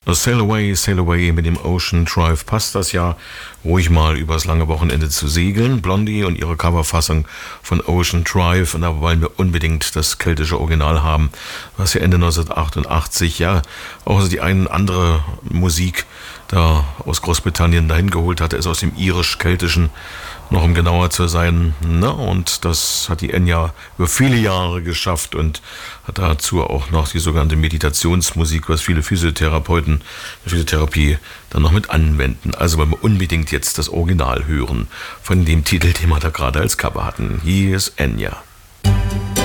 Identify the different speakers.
Speaker 1: Sail Away mit dem Ocean Drive passt das ja, ruhig mal übers lange Wochenende zu segeln. Blondie und ihre Coverfassung von Ocean Drive, und da wollen wir unbedingt das keltische Original haben, was ja Ende 1988 ja auch die eine andere Musik da aus Großbritannien dahin geholt hatte, ist aus dem irisch-keltischen, noch um genauer zu sein. Na, und das hat die Enya über viele Jahre geschafft und hat dazu auch noch die sogenannte Meditationsmusik, was viele Physiotherapeuten der Physiotherapie dann noch mit anwenden. Also wollen wir unbedingt jetzt das Original hören von dem Titel, den wir da gerade als Cover hatten. Hier ist Enya.